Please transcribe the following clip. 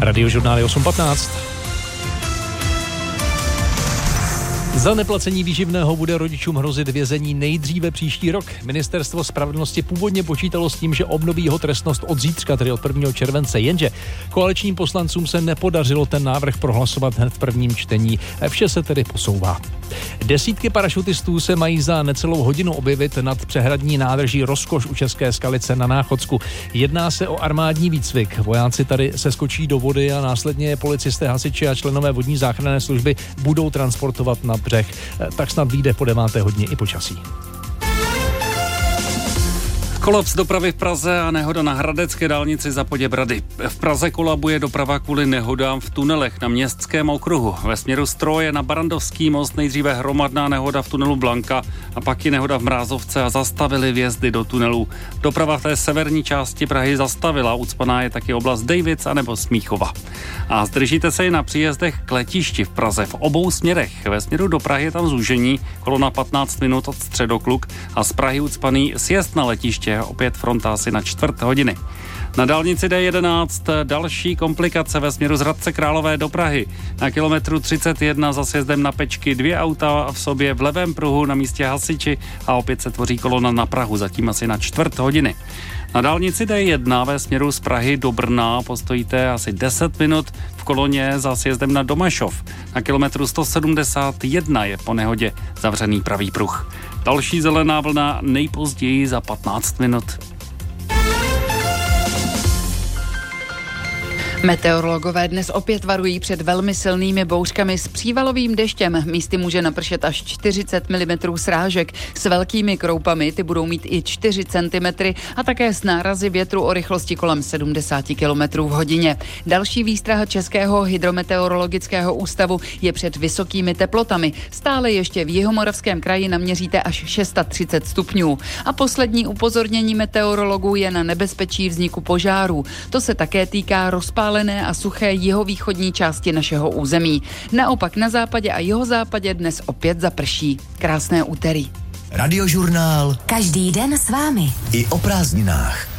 Radiožurnál je 8:15. Za neplacení výživného bude rodičům hrozit vězení nejdříve příští rok. Ministerstvo spravedlnosti původně počítalo s tím, že obnoví jeho trestnost od zítřka, tedy od 1. července, jenže koaličním poslancům se nepodařilo ten návrh prohlasovat hned v prvním čtení. Vše se tedy posouvá. Desítky parašutistů se mají za necelou hodinu objevit nad přehradní nádrží Rozkoš u České Skalice na Náchodsku. Jedná se o armádní výcvik. Vojáci tady se skočí do vody a následně policisté, hasiči a členové vodní záchranné služby budou transportovat na břeh. Tak snad vyjde po 9. hodině i počasí. Kolaps dopravy v Praze a nehoda na hradecké dálnici za Poděbrady. V Praze kolabuje doprava kvůli nehodám v tunelech na Městském okruhu. Ve směru Stroje na Barandovský most nejdříve hromadná nehoda v tunelu Blanka a pak i nehoda v Mrázovce a zastavili vjezdy do tunelů. Doprava v té severní části Prahy zastavila, ucpaná je taky oblast Dejvic anebo Smíchova. A zdržíte se i na příjezdech k letišti v Praze v obou směrech. Ve směru do Prahy je tam zúžení, kolona 15 minut od Středokluk a z Prahy ucpaný sjezd na letiště, opět fronta asi na 1/4 hodiny. Na dálnici D11 další komplikace ve směru z Hradce Králové do Prahy. Na kilometru 31 za sjezdem na Pečky 2 auta v sobě v levém pruhu na místě hasiči a opět se tvoří kolona na Prahu, zatím asi na 1/4 hodiny. Na dálnici D1 ve směru z Prahy do Brna postojíte asi 10 minut v koloně za sjezdem na Domašov. Na kilometru 171 je po nehodě zavřený pravý pruh. Další zelená vlna nejpozději za 15 minut. Meteorologové dnes opět varují před velmi silnými bouřkami s přívalovým deštěm. Místy může napršet až 40 mm srážek. S velkými kroupami ty budou mít i 4 cm a také s nárazy větru o rychlosti kolem 70 km v hodině. Další výstraha Českého hydrometeorologického ústavu je před vysokými teplotami. Stále ještě v Jihomoravském kraji naměříte až 630 stupňů. A poslední upozornění meteorologů je na nebezpečí vzniku požárů. To se také týká rozpálené a suché jihovýchodní části našeho území. Naopak na západě a jihozápadě dnes opět zaprší. Krásné úterý. Radiožurnál. Každý den s vámi. I o prázdninách.